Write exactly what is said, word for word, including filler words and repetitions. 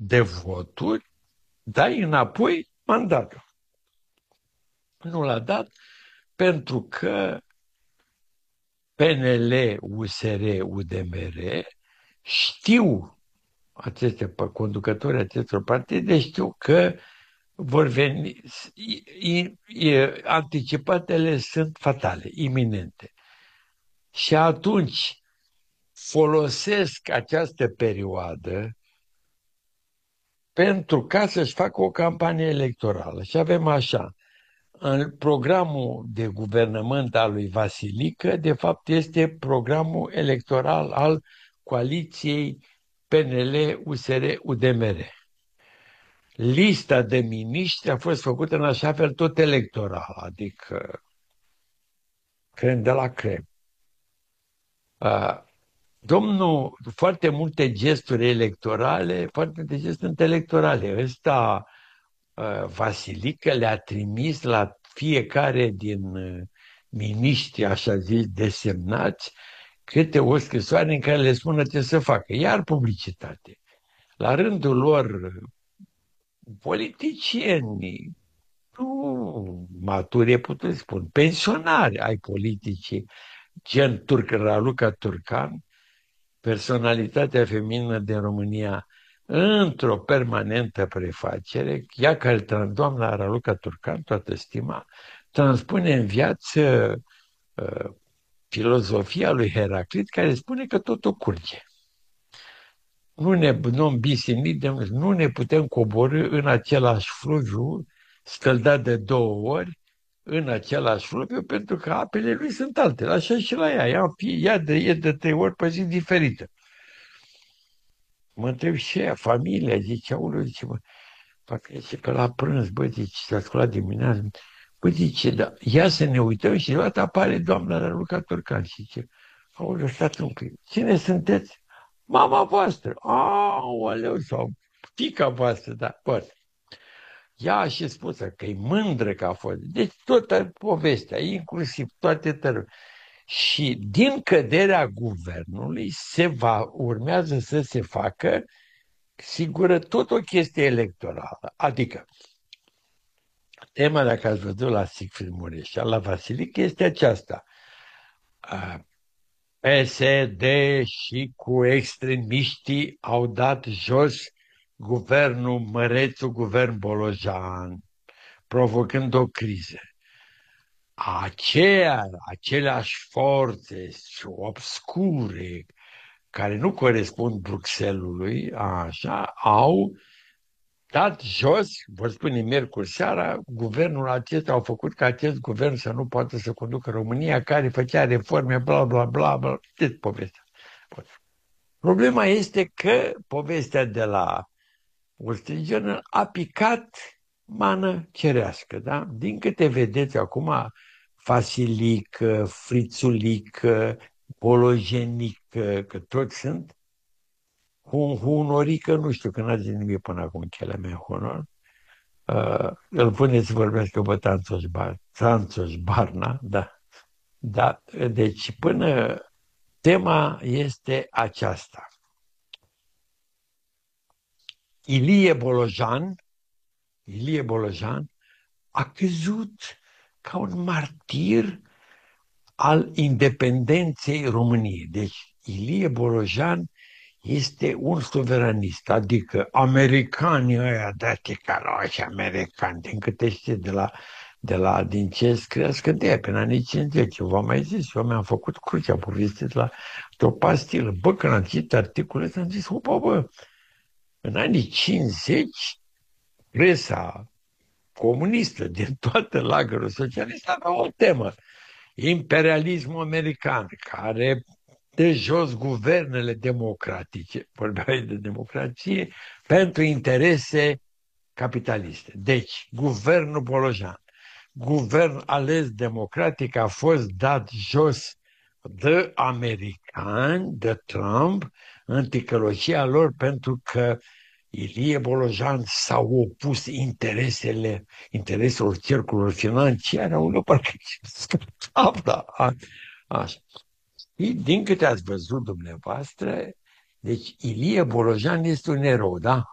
de voturi, dai înapoi mandatul. Nu l-a dat pentru că P N L, U S R, U D M R știu, aceste conducători acestor partide știu că vor veni, i, i, anticipatele sunt fatale, iminente. Și atunci folosesc această perioadă pentru ca să-și facă o campanie electorală. Și avem așa, în programul de guvernământ al lui Vasilică, de fapt este programul electoral al coaliției P N L, U S R, U D M R. Lista de miniștri a fost făcută în așa fel tot electoral, adică crem de la crem. Domnul, foarte multe gesturi electorale, foarte multe gesturi electorale. Ăsta, Vasilică, le-a trimis la fiecare din miniștri, așa zis, desemnați, câte o scrisoare în care le spună ce să facă. Iar publicitate. La rândul lor, politicieni, nu maturi, putut spun, pensionari ai politicii, gen Turc, Raluca Turcan, personalitatea feminină din România, într-o permanentă prefacere, ea care, doamna Raluca Turcan, toată stima, transpune în viață uh, filozofia lui Heraclit, care spune că totul curge. Nu ne, non bis in idem, nu ne putem coborî în același fluviu, scăldat de două ori, în același fluviu, pentru că apele lui sunt altele. Așa și la ea. Ea, ea de, e de trei ori pe zi diferită. Mă întreb și ea, familia, zice, aulă, zice, bă, parcă zice că la prânz, bă, zice, s-a sculat dimineața, bă, zice, da, ia să ne uităm și deodată apare doamna Raluca Turcan și zice, aulă, stați un pic, cine sunteți? Mama voastră, aoleu, sau fiica voastră, da, bă. Ea a și spus că e mândră că a fost. Deci toată povestea, inclusiv toate tărâri. Și din căderea guvernului se va, urmează să se facă, sigură, tot o chestie electorală. Adică, tema, dacă ați văzut la Siegfried Mureșan, la Vasilic, este aceasta. P S D și cu extremiștii au dat jos guvernul Mărețu, guvern Bolojan, provocând o criză. Aceea, aceleași forțe obscure, care nu corespund Bruxellesului, așa, au dat jos, vă spune miercuri seara, guvernul acesta, au făcut ca acest guvern să nu poată să conducă România, care făcea reforme, bla, bla, bla, bla, știți povestea. Problema este că povestea de la Wall Street Journal a picat mană cerească, da? Din câte vedeți acum, Vasilic, Frițulic, Bolojenic, că toți sunt, un hunorică, nu știu, că n-a zis nimic până acum cele mai honor, uh, îl puneți să vorbească pe Tanțoș, Bar, Tanțoș Barna, da. Da, deci până tema este aceasta. Ilie Bolojan, Ilie Bolojan a căzut ca un martir al independenței României. Deci Ilie Bolojan este un suveranist, adică americanii ăia, da, ticaloși americani, din câte știți, de la, de la, din ce scria scânteia, pe în anii cincizeci, eu v-am mai zis, eu mi-am făcut crucea, povestit la o pastilă. Bă, când am citit articolul ăsta, am zis, opa, bă, în anii cincizeci, presa comunistă din toată lagărul socialist avea o temă, imperialismul american, care de jos guvernele democratice, vorbeai de democrație, pentru interese capitaliste. Deci, guvernul Bolojan, guvern ales democratic, a fost dat jos de americani, de Trump, în ticălogia lor, pentru că Ilie Bolojan s-a opus interesele, intereselor cercurilor financiare, au parcă da, așa. Și din câte ați văzut dumneavoastră, deci Ilie Bolojan este un erou, da?